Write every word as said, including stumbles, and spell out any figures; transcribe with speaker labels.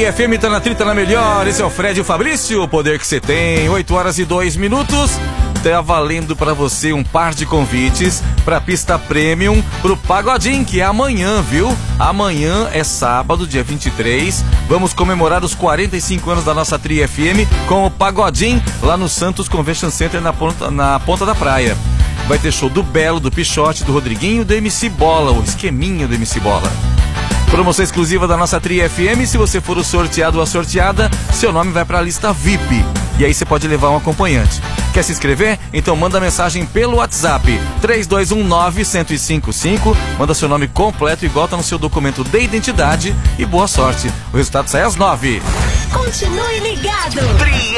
Speaker 1: Tri F M tá na Tri, tá na melhor. Esse é o Fred e o Fabrício, o poder que você tem. oito horas e dois minutos. Tá valendo pra você um par de convites pra pista premium pro Pagodinho, que é amanhã, viu? Amanhã é sábado, dia vinte e três. Vamos comemorar os quarenta e cinco anos da nossa Tri F M com o Pagodinho lá no Santos Convention Center na ponta, na ponta da praia. Vai ter show do Belo, do Pichote, do Rodriguinho, do M C Bola, o esqueminha do M C Bola. Promoção exclusiva da nossa Tri F M. Se você for o sorteado ou a sorteada, seu nome vai para a lista V I P. E aí você pode levar um acompanhante. Quer se inscrever? Então manda mensagem pelo WhatsApp três dois um nove, um zero cinco cinco. Manda seu nome completo, igual tá no seu documento de identidade. E boa sorte. O resultado sai às nove.
Speaker 2: Continue ligado.